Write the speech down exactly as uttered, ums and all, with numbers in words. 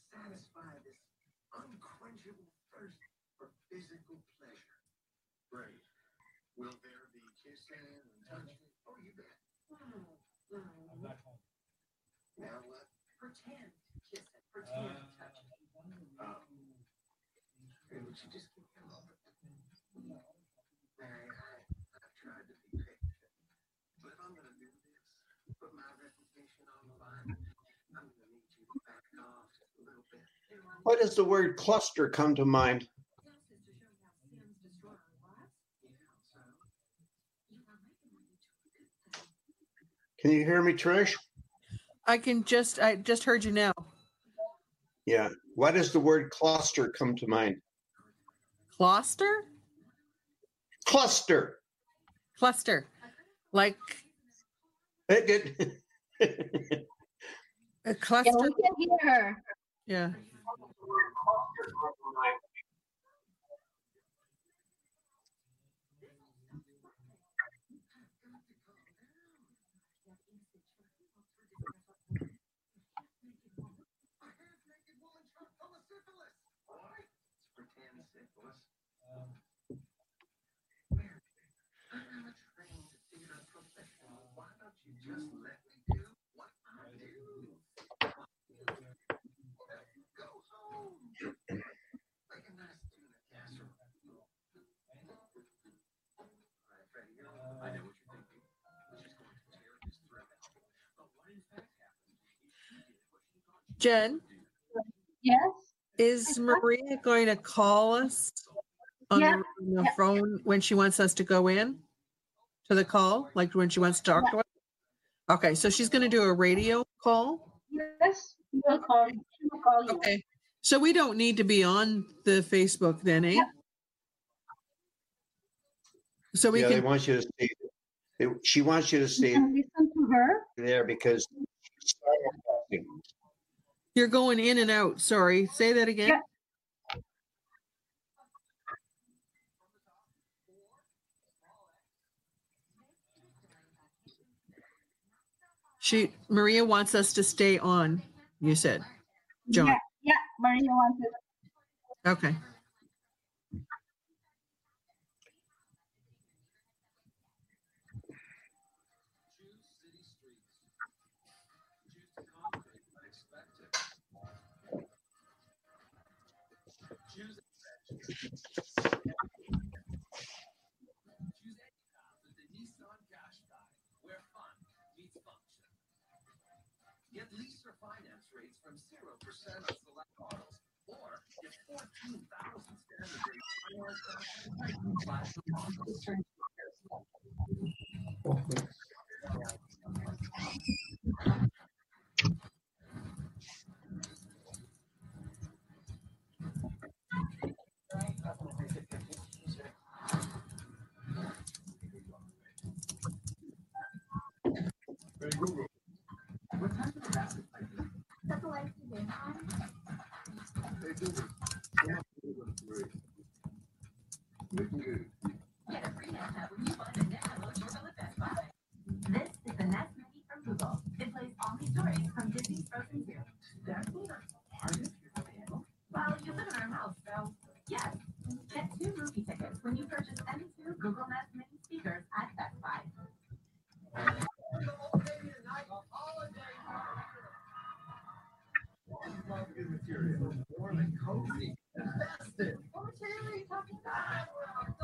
satisfy this unquenchable thirst for physical pleasure. Great. Will there be kissing and touching? Oh, you bet. Mm, mm. Now what? Pretend kissing. Pretend touching. Oh. Hey, would you just give me a moment? Mary, I, I've tried to be patient. But if I'm going to do this, put my reputation on the line, I'm going to need you to back off just a little bit. Why does the word cluster come to mind? Can you hear me, Trish? I can just, I just heard you now. Yeah. Why does the word cluster come to mind? Cluster? Cluster. Cluster. Like It, it, a cluster. Yeah, we can hear her. Yeah. Just let me do what I do. Go home. Like a nice tuna casserole. All right, Freddie, I know what you're thinking. She's going to tear this thread out. But what in fact happened is she did what she thought she Jen, Yes. is Maria going to call us on Yeah. the, the Yeah. phone when she wants us to go in to the call, like when she wants to talk Yeah. to us? Okay, so she's going to do a radio call. Yes. She will call. She will call you. Okay, so we don't need to be on the Facebook then, eh? Yeah. So we yeah, can. they want you to stay. They, she wants you to You stay can listen to her. there because she's simulcasting. You're going in and out. Sorry, say that again. Yeah. She Maria wants us to stay on. You said, John. Yeah. Yeah. Maria wants it. Okay. Get lease or finance rates from zero percent on select models, or get fourteen thousand standard rate finance options. Hey Google, what time is the basket like? That's the lights today. Hey Google, come up with a three. Looking good. Get a free Nest Hub when you find a Nest Hub doorbell at Best Buy. This is the Nest Mini from Google. It plays all these stories from Disney's Frozen two. That's not hard if you're a fan. Well, you live in our house, so yes. Get two movie tickets when you purchase any two Google Nest Mini speakers at Best Buy. Love good material. Warm and cozy. That's it. What material are you talking about?